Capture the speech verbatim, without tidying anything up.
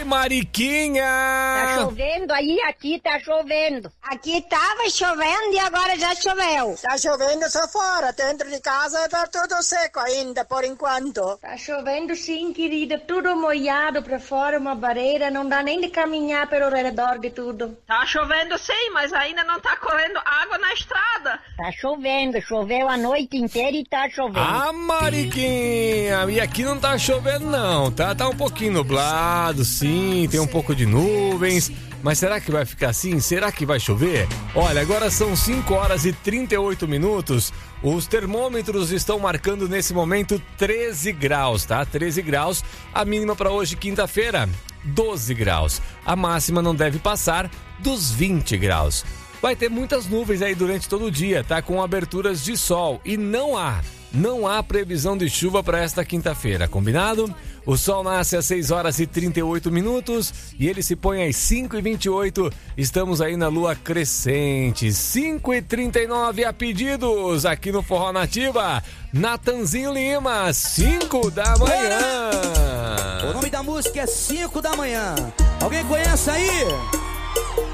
Mariquinha! Tá chovendo aí? Aqui tá chovendo. Aqui tava chovendo e agora já choveu. Tá chovendo só fora, dentro de casa tá tudo seco ainda, por enquanto. Tá chovendo sim, querida, tudo molhado pra fora, uma barreira, não dá nem de caminhar pelo redor de tudo. Tá chovendo sim, mas ainda não tá correndo água na estrada. Tá chovendo, choveu a noite inteira e tá chovendo. Ah, Mariquinha! E aqui não tá chovendo não, tá? Tá um pouquinho nublado, sim, tem um pouco de nuvens. Mas será que vai ficar assim? Será que vai chover? Olha, agora são cinco horas e trinta e oito minutos. Os termômetros estão marcando nesse momento treze graus, tá? treze graus. A mínima para hoje, quinta-feira, doze graus. A máxima não deve passar dos vinte graus. Vai ter muitas nuvens aí durante todo o dia, tá? Com aberturas de sol. E não há, não há previsão de chuva para esta quinta-feira, combinado? O sol nasce às seis horas e trinta e oito minutos e ele se põe às cinco e vinte e oito. Estamos aí na lua crescente. cinco e trinta e nove a pedidos aqui no Forró Nativa. Natanzinho Lima, cinco da manhã. O nome da música é cinco da manhã. Alguém conhece aí?